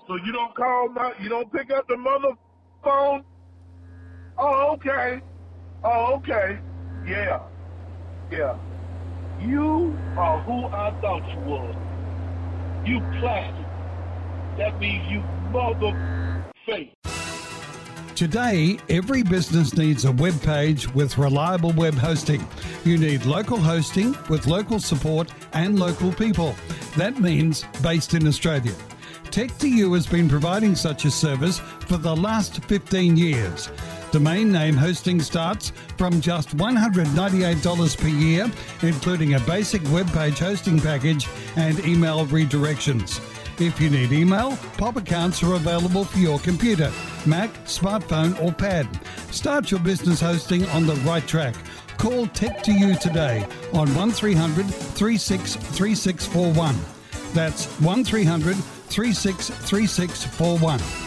So you don't pick up the mother phone? Oh, okay. Yeah. You are who I thought you was. You plastic. That means you mother fake. Today, every business needs a web page with reliable web hosting. You need local hosting with local support and local people. That means based in Australia. Tech2U has been providing such a service for the last 15 years. Domain name hosting starts from just $198 per year, including a basic web page hosting package and email redirections. If you need email, POP accounts are available for your computer, Mac, smartphone or pad. Start your business hosting on the right track. Call Tech2U today on 1300 36 3641. That's 1300 36 3641.